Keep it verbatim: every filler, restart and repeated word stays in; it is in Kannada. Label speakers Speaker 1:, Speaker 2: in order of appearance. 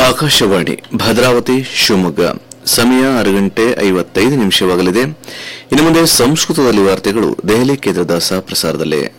Speaker 1: ಆಕಾಶವಾಣಿ ಭದ್ರಾವತಿ ಶಿವಮೊಗ್ಗ ಸಮಯ ಆರು ಗಂಟೆ ಐವತ್ತೈದು ನಿಮಿಷವಾಗಲಿದೆ. ಇನ್ನು ಮುಂದೆ ಸಂಸ್ಕೃತದಲ್ಲಿ ವಾರ್ತೆಗಳು ದೆಹಲಿ ಕೇಂದ್ರದ ಸಹ ಪ್ರಸಾರದಲ್ಲಿ.